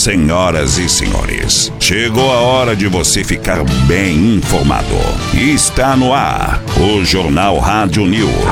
Senhoras e senhores, chegou a hora de você ficar bem informado. Está no ar o Jornal Rádio News.